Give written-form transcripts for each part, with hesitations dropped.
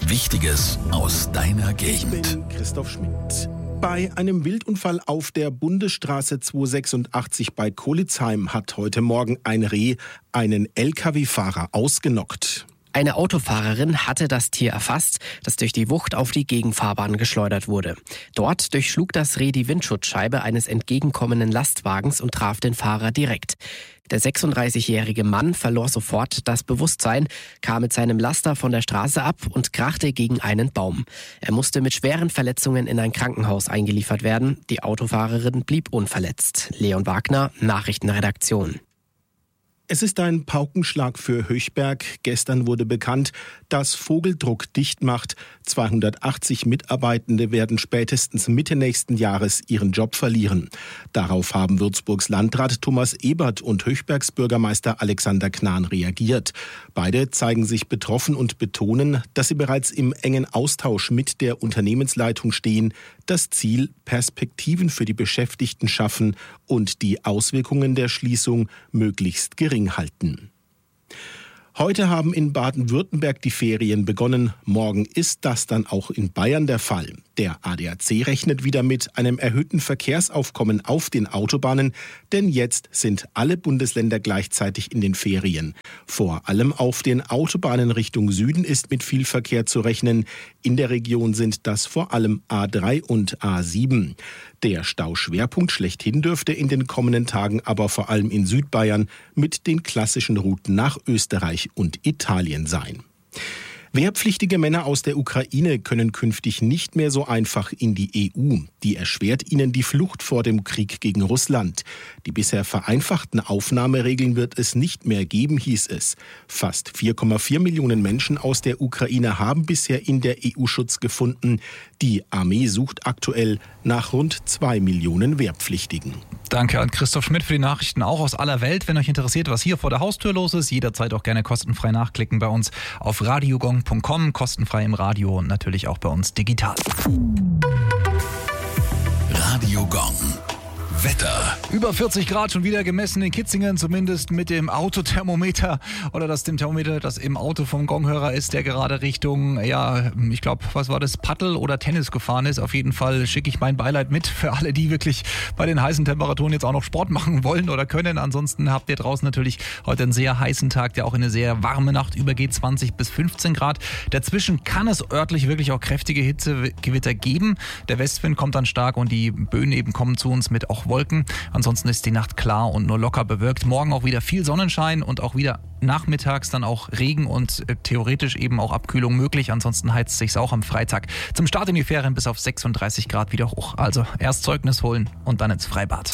Wichtiges aus deiner Ich Gegend. bin Christoph Schmidt. Bei einem Wildunfall auf der Bundesstraße 286 bei Kolitzheim hat heute Morgen ein Reh einen Lkw-Fahrer ausgenockt. Eine Autofahrerin hatte das Tier erfasst, das durch die Wucht auf die Gegenfahrbahn geschleudert wurde. Dort durchschlug das Reh die Windschutzscheibe eines entgegenkommenden Lastwagens und traf den Fahrer direkt. Der 36-jährige Mann verlor sofort das Bewusstsein, kam mit seinem Laster von der Straße ab und krachte gegen einen Baum. Er musste mit schweren Verletzungen in ein Krankenhaus eingeliefert werden. Die Autofahrerin blieb unverletzt. Leon Wagner, Nachrichtenredaktion. Es ist ein Paukenschlag für Höchberg. Gestern wurde bekannt, dass Vogeldruck dicht macht. 280 Mitarbeitende werden spätestens Mitte nächsten Jahres ihren Job verlieren. Darauf haben Würzburgs Landrat Thomas Ebert und Höchbergs Bürgermeister Alexander Knahn reagiert. Beide zeigen sich betroffen und betonen, dass sie bereits im engen Austausch mit der Unternehmensleitung stehen, das Ziel Perspektiven für die Beschäftigten schaffen und die Auswirkungen der Schließung möglichst gering halten. Heute haben in Baden-Württemberg die Ferien begonnen. Morgen ist das dann auch in Bayern der Fall. Der ADAC rechnet wieder mit einem erhöhten Verkehrsaufkommen auf den Autobahnen, denn jetzt sind alle Bundesländer gleichzeitig in den Ferien. Vor allem auf den Autobahnen Richtung Süden ist mit viel Verkehr zu rechnen. In der Region sind das vor allem A3 und A7. Der Stauschwerpunkt schlechthin dürfte in den kommenden Tagen aber vor allem in Südbayern mit den klassischen Routen nach Österreich und Italien sein. Wehrpflichtige Männer aus der Ukraine können künftig nicht mehr so einfach in die EU. Die erschwert ihnen die Flucht vor dem Krieg gegen Russland. Die bisher vereinfachten Aufnahmeregeln wird es nicht mehr geben, hieß es. Fast 4,4 Millionen Menschen aus der Ukraine haben bisher in der EU Schutz gefunden. Die Armee sucht aktuell nach rund 2 Millionen Wehrpflichtigen. Danke an Christoph Schmidt für die Nachrichten auch aus aller Welt. Wenn euch interessiert, was hier vor der Haustür los ist, jederzeit auch gerne kostenfrei nachklicken bei uns auf radiogong.com, kostenfrei im Radio und natürlich auch bei uns digital. Radio Gong. Wetter. Über 40 Grad schon wieder gemessen in Kitzingen, zumindest mit dem Autothermometer oder dem Thermometer, das im Auto vom Gonghörer ist, der gerade Richtung, ich glaube, was war das, Paddel oder Tennis gefahren ist. Auf jeden Fall schicke ich mein Beileid mit für alle, die wirklich bei den heißen Temperaturen jetzt auch noch Sport machen wollen oder können. Ansonsten habt ihr draußen natürlich heute einen sehr heißen Tag, der auch in eine sehr warme Nacht übergeht, 20 bis 15 Grad. Dazwischen kann es örtlich wirklich auch kräftige Hitzegewitter geben. Der Westwind kommt dann stark und die Böen eben kommen zu uns mit auch Wolken. Ansonsten ist die Nacht klar und nur locker bewölkt. Morgen auch wieder viel Sonnenschein und auch wieder nachmittags dann auch Regen und theoretisch eben auch Abkühlung möglich. Ansonsten heizt es sich auch am Freitag zum Start in die Ferien bis auf 36 Grad wieder hoch. Also erst Zeugnis holen und dann ins Freibad.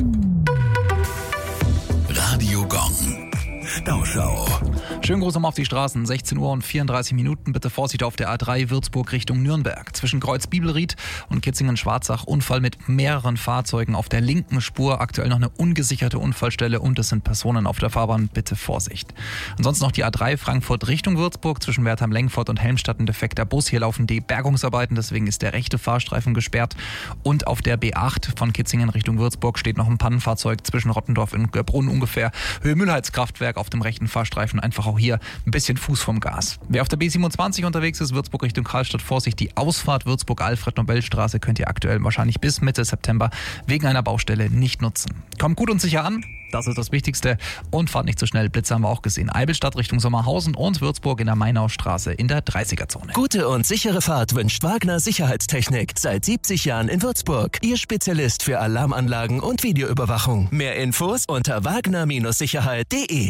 Radio Gong. Stauschau. Schönen Gruß nochmal auf die Straßen. 16 Uhr und 34 Minuten. Bitte Vorsicht auf der A3 Würzburg Richtung Nürnberg. Zwischen Kreuz-Bibelried und Kitzingen-Schwarzach Unfall mit mehreren Fahrzeugen auf der linken Spur. Aktuell noch eine ungesicherte Unfallstelle und es sind Personen auf der Fahrbahn. Bitte Vorsicht. Ansonsten noch die A3 Frankfurt Richtung Würzburg. Zwischen Wertheim-Lengfurt und Helmstadt ein defekter Bus. Hier laufen die Bergungsarbeiten, deswegen ist der rechte Fahrstreifen gesperrt. Und auf der B8 von Kitzingen Richtung Würzburg steht noch ein Pannenfahrzeug zwischen Rottendorf und Göhrbrunn ungefähr. Höhe Mühlheitskraftwerk auf dem rechten Fahrstreifen, einfach auch hier ein bisschen Fuß vom Gas. Wer auf der B27 unterwegs ist, Würzburg Richtung Karlstadt, Vorsicht, die Ausfahrt Würzburg-Alfred-Nobel-Straße könnt ihr aktuell wahrscheinlich bis Mitte September wegen einer Baustelle nicht nutzen. Kommt gut und sicher an, das ist das Wichtigste und fahrt nicht zu schnell, Blitze haben wir auch gesehen. Eibelstadt Richtung Sommerhausen und Würzburg in der Mainaustraße in der 30er-Zone. Gute und sichere Fahrt wünscht Wagner Sicherheitstechnik. Seit 70 Jahren in Würzburg. Ihr Spezialist für Alarmanlagen und Videoüberwachung. Mehr Infos unter wagner-sicherheit.de.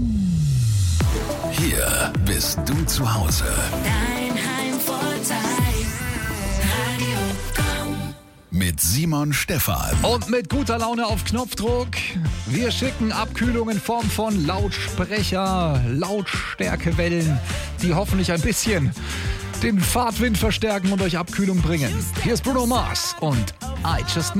Hier bist du zu Hause. Dein Heimvorteil. Radio Gong. Mit Simon Stephan. Und mit guter Laune auf Knopfdruck. Wir schicken Abkühlung in Form von Lautsprecher, Lautstärkewellen, die hoffentlich ein bisschen den Fahrtwind verstärken und euch Abkühlung bringen. Hier ist Bruno Mars und I Just